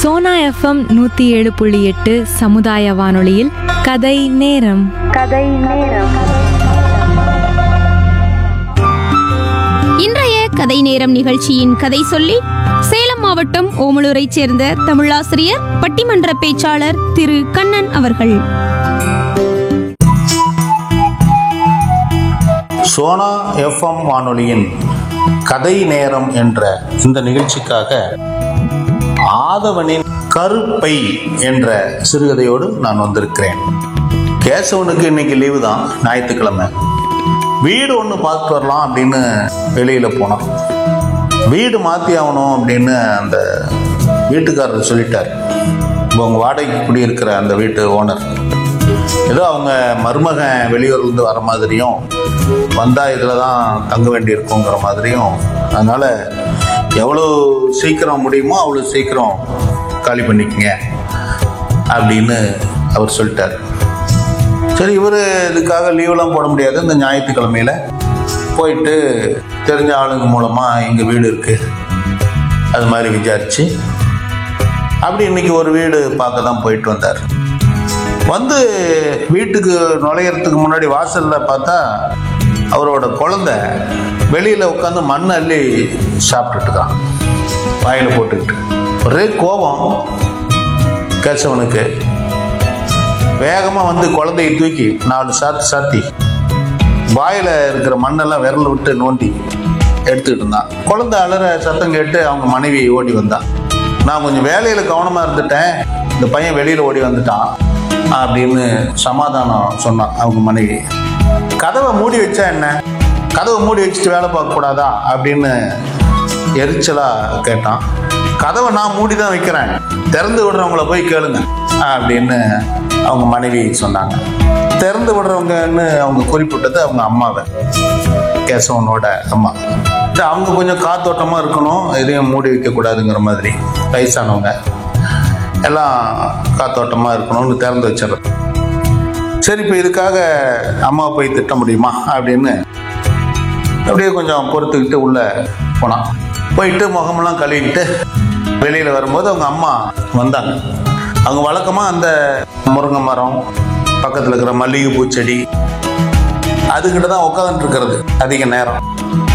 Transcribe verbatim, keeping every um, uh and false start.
Sona FM நூத்தி ஏழு புள்ளி எட்டு சமுதாய வானொலியில் கதை நேரம். கதை நேரம். இன்றைய கதை நேரம் நிகழ்ச்சியின் கதை சொல்லி சேலம் மாவட்டம் ஓமலூரைச் சேர்ந்த தமிழாசிரியர் பட்டிமன்ற பேச்சாளர் திரு கண்ணன் அவர்கள். சோனா எஃப்எம் வானொலியின் கதை நேரம் என்ற இந்த நிகழ்ச்சிக்காக ஆதவனின் கருப்பை என்ற சிறுகதையோடு நான் வந்திருக்கிறேன். கேசவனுக்கு இன்னைக்கு லீவு தான், ஞாயிற்றுக்கிழமை. வீடு ஒன்று பார்த்துட்டு வரலாம் அப்படின்னு வெளியில் போனான். வீடு மாற்றி ஆகணும் அப்படின்னு அந்த வீட்டுக்காரர் சொல்லிட்டார். இப்போ அவங்க வாடகைக்கு குடியிருக்கிற அந்த வீட்டு ஓனர் ஏதோ அவங்க மருமகன் வெளியூர்லேருந்து வர மாதிரியும் வந்தால் இதில் தான் தங்க வேண்டியிருக்குங்கிற மாதிரியும், அதனால் எவ்வளோ சீக்கிரம் முடியுமோ அவ்வளோ சீக்கிரம் காலி பண்ணிக்கங்க அப்படின்னு அவர் சொல்லிட்டார். சரி, இவர் இதுக்காக லீவெலாம் போட முடியாது. இந்த ஞாயிற்றுக்கிழமையில் போயிட்டு தெரிஞ்ச ஆளுங்க மூலமாக எங்கள் வீடு இருக்குது அது மாதிரி விசாரித்து அப்படி இன்றைக்கி ஒரு வீடு பார்க்க தான் போயிட்டு வந்தார். வந்து வீட்டுக்கு நுழையிறதுக்கு முன்னாடி வாசலில் பார்த்தா அவரோட குழந்தை வெளியில் உட்காந்து மண் அள்ளி சாப்பிட்டுட்டுருக்கான், வாயில் போட்டுக்கிட்டு. ஒரே கோபம் கேசவனுக்கு. வேகமாக வந்து குழந்தையை தூக்கி நாலு சாத்தி சாத்தி வாயில் இருக்கிற மண்ணெல்லாம் விரல் விட்டு நோண்டி எடுத்துக்கிட்டு இருந்தான். குழந்தை அலற சத்தம் கேட்டு அவங்க மனைவி ஓடி வந்தான். நான் கொஞ்சம் வேலையில் கவனமாக இருந்துட்டேன், இந்த பையன் வெளியில் ஓடி வந்துட்டான் அப்படின்னு சமாதானம் சொன்னான் அவங்க மனைவி. கதவை மூடி வச்சா என்ன, கதவை மூடி வச்சுட்டு வேலை பார்க்கக்கூடாதா அப்படின்னு எரிச்சலாக கேட்டான். கதவை நான் மூடி தான் வைக்கிறேன், திறந்து விடுறவங்கள போய் கேளுங்க அப்படின்னு அவங்க மனைவி சொன்னாங்க. திறந்து விடுறவங்கன்னு அவங்க குறிப்பிட்டது அவங்க அம்மாவை, கேசவனோட அம்மா. அவங்க கொஞ்சம் காத்தோட்டமாக இருக்கணும், எதையும் மூடி வைக்கக்கூடாதுங்கிற மாதிரி, வயசானவங்க எல்லாம் காத்தோட்டமாக இருக்கணும்னு திறந்து வச்சிடறது. சரி, இப்போ இதுக்காக அம்மா போய் திட்ட முடியுமா அப்படின்னு அப்படியே கொஞ்சம் பொறுத்துக்கிட்டு உள்ளே போனான். போயிட்டு முகமெல்லாம் கழுவிக்கிட்டு வெளியில் வரும்போது அவங்க அம்மா வந்தாங்க. அவங்க வழக்கமாக அந்த முருங்கை மரம் பக்கத்தில் இருக்கிற மல்லிகை பூச்செடி அதுக்கிட்ட தான் உட்காந்துட்டு இருக்கிறது அதிக நேரம்.